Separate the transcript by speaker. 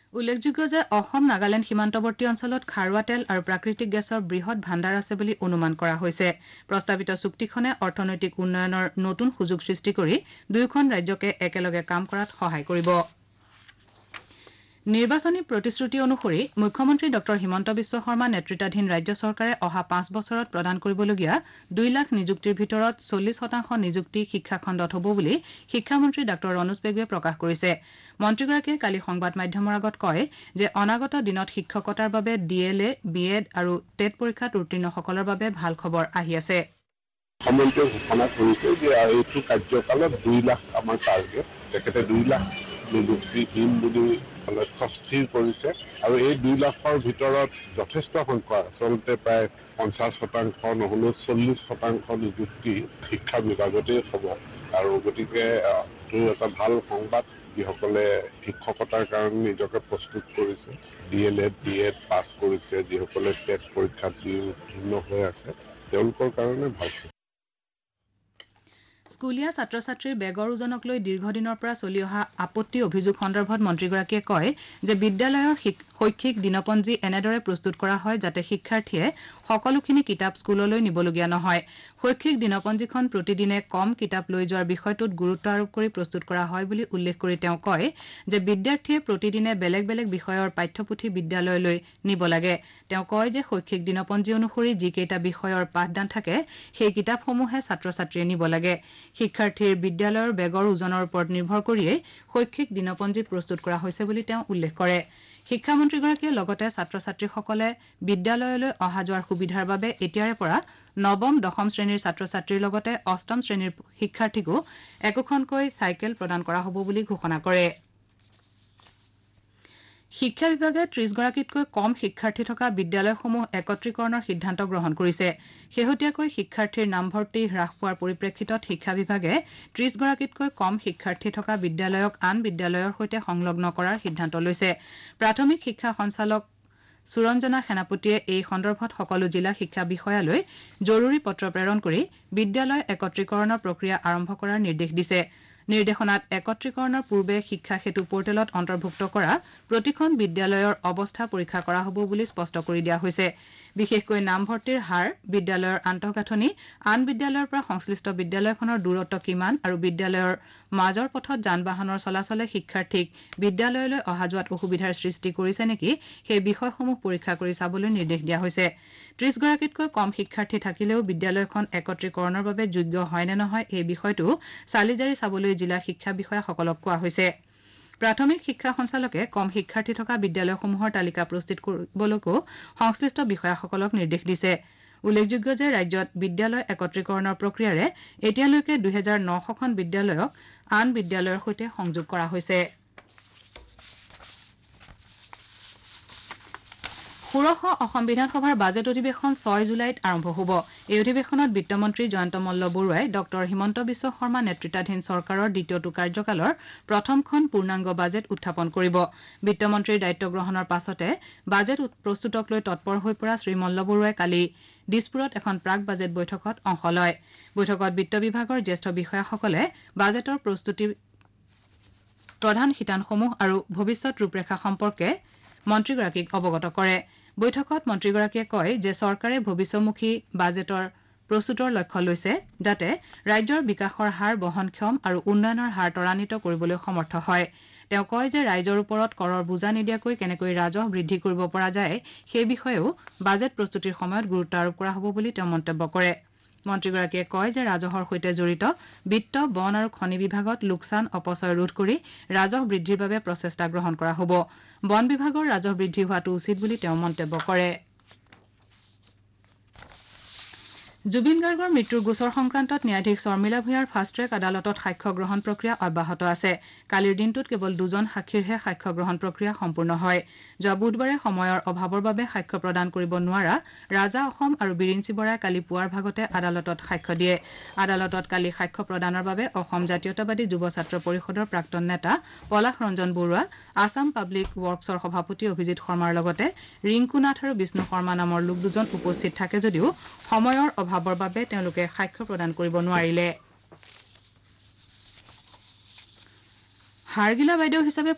Speaker 1: উল্লেখযোগ্য যে অসম নাগালেণ্ড সীমান্তৱৰ্তী অঞ্চলত খাৰুৱা তেল আৰু প্ৰাকৃতিক গেছৰ বৃহৎ ভাণ্ডাৰ আছে বুলি অনুমান কৰা হৈছে প্ৰস্তাৱিত চুক্তিখনে অৰ্থনৈতিক উন্নয়নৰ নতুন সুযোগ সৃষ্টি কৰি দুয়োখন ৰাজ্যকে একেলগে কাম কৰাত সহায় কৰিব নিৰ্বাচনী প্ৰতিশ্ৰুতি অনুসৰি মুখ্যমন্ত্ৰী ডঃ হিমন্ত বিশ্ব শৰ্মা নেতৃত্বাধীন ৰাজ্য চৰকাৰে অহা ৫ বছৰত প্ৰদান কৰিবলগীয়া ২ লাখ নিযুক্তিৰ ভিতৰত ৪০% নিযুক্তি শিক্ষা খণ্ডত হ'ব বুলি শিক্ষামন্ত্ৰী ডাঃ ৰণোজ পেগুৱে প্ৰকাশ কৰিছে মন্ত্ৰীগৰাকীয়ে কালি সংবাদ মাধ্যমৰ আগত কয় যে অনাগত দিনত শিক্ষকতাৰ বাবে ডিএলএ বিএড আৰু টেট পৰীক্ষাত উত্তীৰ্ণসকলৰ বাবে ভাল খবৰ আহি আছে
Speaker 2: মুখ্যমন্ত্ৰীয়ে ঘোষণা কৰিছে যে এইটো কাৰ্যকালত ২ লাখ আমাৰ টাৰ্গেট তেখেতে ২ লাখ নিযুক্তি দিম বুলি লক্ষ্য স্থিৰ কৰিছে আৰু এই ২ লাখৰ ভিতৰত যথেষ্ট সংখ্যক আচলতে প্ৰায় ৫০% নহ'লেও ৪০% নিযুক্তি শিক্ষা বিভাগতেই হ'ব আৰু গতিকে এইটো এটা ভাল সংবাদ যিসকলে শিক্ষকতাৰ কাৰণে নিজকে প্ৰস্তুত কৰিছে ডিএলএড বিএড পাছ কৰিছে যিসকলে টেট পৰীক্ষাত উত্তীৰ্ণ হৈ আছে তেওঁলোকৰ কাৰণে ভাল
Speaker 1: স্কুলীয়া ছাত্ৰ ছাত্ৰীৰ বেগৰ ওজনক লৈ দীৰ্ঘদিনৰ পৰা চলি অহা আপত্তি অভিযোগ সন্দৰ্ভত মন্ত্ৰীগৰাকীয়ে কয় যে বিদ্যালয়ৰ শৈক্ষিক দিনপঞ্জী এনেদৰে প্ৰস্তুত কৰা হয় যাতে শিক্ষাৰ্থীয়ে সকলোখিনি কিতাপ স্কুললৈ নিবলগীয়া নহয় শৈক্ষিক দিনপঞ্জীখন প্ৰতিদিনে কম কিতাপ লৈ যোৱাৰ বিষয়টোত গুৰুত্ব আৰোপ কৰি প্ৰস্তুত কৰা হয় বুলি উল্লেখ কৰি তেওঁ কয় যে বিদ্যাৰ্থীয়ে প্ৰতিদিনে বেলেগ বেলেগ বিষয়ৰ পাঠ্যপুথি বিদ্যালয়লৈ নিব লাগে তেওঁ কয় যে শৈক্ষিক দিনপঞ্জী অনুসৰি যিকেইটা বিষয়ৰ পাঠদান থাকে সেই কিতাপসমূহে ছাত্ৰ ছাত্ৰীয়ে নিব লাগে শিক্ষাৰ্থীৰ বিদ্যালয়ৰ বেগৰ ওজনৰ ওপৰত নিৰ্ভৰ কৰিয়েই শৈক্ষিক দিনপঞ্জী প্ৰস্তুত কৰা হৈছে বুলি তেওঁ উল্লেখ কৰে শিক্ষামন্ত্ৰীগৰাকীয়ে লগতে ছাত্ৰ ছাত্ৰীসকলে বিদ্যালয়লৈ অহা যোৱাৰ সুবিধাৰ বাবে এতিয়াৰে পৰা নৱম দশম শ্ৰেণীৰ ছাত্ৰ ছাত্ৰীৰ লগতে অষ্টম শ্ৰেণীৰ শিক্ষাৰ্থীকো একোখনকৈ চাইকেল প্ৰদান কৰা হ'ব বুলি ঘোষণা কৰে শিক্ষা বিভাগে ৩০ গৰাকীতকৈ কম শিক্ষাৰ্থী থকা বিদ্যালয়সমূহ একত্ৰীকৰণৰ সিদ্ধান্ত গ্ৰহণ কৰিছে শেহতীয়াকৈ শিক্ষাৰ্থীৰ নামভৰ্তি হ্ৰাস পোৱাৰ পৰিপ্ৰেক্ষিতত শিক্ষা বিভাগে ৩০ গৰাকীতকৈ কম শিক্ষাৰ্থী থকা বিদ্যালয়ক আন বিদ্যালয়ৰ সৈতে সংলগ্ন কৰাৰ সিদ্ধান্ত লৈছে প্ৰাথমিক শিক্ষা সঞ্চালক সুৰঞ্জনা সেনাপতিয়ে এই সন্দৰ্ভত সকলো জিলা শিক্ষা বিষয়ালৈ জৰুৰী পত্ৰ প্ৰেৰণ কৰি বিদ্যালয় একত্ৰীকৰণৰ প্ৰক্ৰিয়া আৰম্ভ কৰাৰ নিৰ্দেশ দিছে নিৰ্দেশনাত একত্ৰীকৰণৰ পূৰ্বে শিক্ষা সেতু পৰ্টেলত অন্তৰ্ভুক্ত কৰা প্ৰতিখন বিদ্যালয়ৰ অৱস্থা পৰীক্ষা কৰা হ'ব বুলি স্পষ্ট কৰি দিয়া হৈছে বিশেষকৈ নামভৰ্তিৰ হাৰ বিদ্যালয়ৰ আন্তঃগাঁথনি আন বিদ্যালয়ৰ পৰা সংশ্লিষ্ট বিদ্যালয়খনৰ দূৰত্ব কিমান আৰু বিদ্যালয়ৰ মাজৰ পথত যান বাহনৰ চলাচলে শিক্ষাৰ্থীক বিদ্যালয়লৈ অহা যোৱাত অসুবিধাৰ সৃষ্টি কৰিছে নেকি সেই বিষয়সমূহ পৰীক্ষা কৰি চাবলৈ নিৰ্দেশ দিয়া হৈছে ৩০ গৰাকীতকৈ কম শিক্ষাৰ্থী থাকিলেও বিদ্যালয়খন একত্ৰীকৰণৰ বাবে যোগ্য হয় নে নহয় এই বিষয়টো চালিজাৰি চাবলৈ জিলা শিক্ষা বিষয়াসকলক কোৱা হৈছে প্ৰাথমিক শিক্ষা সঞ্চালকে কম শিক্ষাৰ্থী থকা বিদ্যালয়সমূহৰ তালিকা প্ৰস্তুত কৰিবলৈকো সংশ্লিষ্ট বিষয়াসকলক নিৰ্দেশ দিছে উল্লেখযোগ্য যে ৰাজ্যত বিদ্যালয় একত্ৰীকৰণৰ প্ৰক্ৰিয়াৰে এতিয়ালৈকে ২৯০০খন বিদ্যালয়ক আন বিদ্যালয়ৰ সৈতে সংযোগ কৰা হৈছে ষোড়শ অসম বিধানসভাৰ বাজেট অধিৱেশন ৬ জুলাইত আৰম্ভ হ'ব এই অধিৱেশনত বিত্তমন্ত্ৰী জয়ন্ত মল্ল বৰুৱাই ডঃ হিমন্ত বিশ্ব শৰ্মা নেতৃত্বাধীন চৰকাৰৰ দ্বিতীয়টো কাৰ্যকালৰ প্ৰথমখন পূৰ্ণাংগ বাজেট উত্থাপন কৰিব বিত্তমন্ত্ৰীৰ দায়িত্ব গ্ৰহণৰ পাছতে বাজেট প্ৰস্তুতক লৈ তৎপৰ হৈ পৰা শ্ৰী মল্ল বৰুৱাই কালি দিছপুৰত এখন প্ৰাক বাজেট বৈঠকত অংশ লয় বৈঠকত বিত্ত বিভাগৰ জ্যেষ্ঠ বিষয়াসকলে বাজেটৰ প্ৰস্তুতিৰ প্ৰধান শিতানসমূহ আৰু ভৱিষ্যৎ ৰূপৰেখা সম্পৰ্কে মন্ত্ৰীগৰাকীক অৱগত কৰে বৈঠকত মন্ত্ৰীগৰাকীয়ে কয় যে চৰকাৰে ভৱিষ্যমুখী বাজেটৰ প্ৰস্তুতৰ লক্ষ্য লৈছে যাতে ৰাজ্যৰ বিকাশৰ হাৰ বহনক্ষম আৰু উন্নয়নৰ হাৰ ত্বৰান্বিত কৰিবলৈ সমৰ্থ হয় তেওঁ কয় যে ৰাইজৰ ওপৰত কৰৰ বোজা নিদিয়াকৈ কেনেকৈ ৰাজহ বৃদ্ধি কৰিব পৰা যায় সেই বিষয়েও বাজেট প্ৰস্তুতিৰ সময়ত গুৰুত্ব আৰোপ কৰা হ'ব বুলি তেওঁ মন্তব্য কৰে মন্ত্ৰীগৰাকীয়ে কয় যে ৰাজহৰ সৈতে জড়িত বিত্ত বন আৰু খনি বিভাগত লোকচান অপচয় ৰোধ কৰি ৰাজহ বৃদ্ধিৰ বাবে প্ৰচেষ্টা গ্ৰহণ কৰা হ'ব বন বিভাগৰ ৰাজহ বৃদ্ধি হোৱাটো উচিত বুলি তেওঁ মন্তব্য কৰে জুবিন গাৰ্গৰ মৃত্যুৰ গোচৰ সংক্ৰান্তত ন্যায়াধীশ শৰ্মিলা ভূঞাৰ ফাষ্ট ট্ৰেক আদালতত সাক্ষ্য গ্ৰহণ প্ৰক্ৰিয়া অব্যাহত আছে কালিৰ দিনটোত কেৱল 2জন সাক্ষীৰহে সাক্ষ্য গ্ৰহণ প্ৰক্ৰিয়া সম্পূৰ্ণ হয় যোৱা বুধবাৰে সময়ৰ অভাৱৰ বাবে সাক্ষ্য প্ৰদান কৰিব নোৱাৰা ৰাজা অসম আৰু বিৰিঞ্চি বৰাই কালি পুৱাৰ ভাগতে আদালতত সাক্ষ্য দিয়ে আদালতত কালি সাক্ষ্য প্ৰদানৰ বাবে অসম জাতীয়তাবাদী যুৱ ছাত্ৰ পৰিষদৰ প্ৰাক্তন নেতা পলাশ ৰঞ্জন বৰুৱা আছাম পাব্লিক ৱৰ্কছৰ সভাপতি অভিজিৎ শৰ্মাৰ লগতে ৰিংকু নাথ আৰু বিষ্ণু শৰ্মা নামৰ লোক দুজন উপস্থিত থাকে যদিও সময়ৰ অভাৱৰ বাবে তেওঁলোকে সাক্ষ্য প্ৰদান কৰিব নোৱাৰিলে হাৰগিলা বাইদেউ হিচাপে